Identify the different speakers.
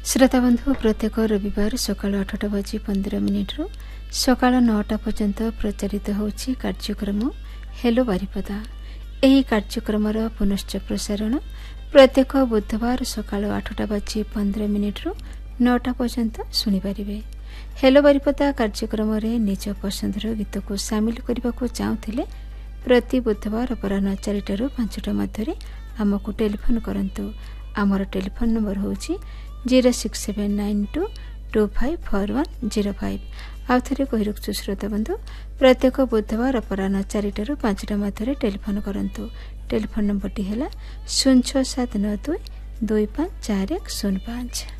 Speaker 1: श्रोता बंधु प्रत्येक रविवार सकाल 8:15 रु सकाल 9टा पर्यंत प्रचारित होछि कार्यक्रम हेलो बारिपदा। एही कार्यक्रमर पुनश्च प्रसारण प्रत्येक बुधवार सकाल 8:15 रु 9टा पर्यंत सुनि परिबे। हेलो बारिपदा कार्यक्रम रे निज पसंदर गीत को शामिल करने को चाहूले प्रति बुधवार अपराह 4टा रु 5टा मध्य आमको टेलीफोन करंतु। आमर टेलीफोन नंबर होछि 067922540105। आउ थे कही रखु श्रोता बंधु प्रत्येक बुधवार अपराह 4टा रु 5टा मध्य टेलीफोन करंतु। टेलीफोन नंबर टी है 067922544105।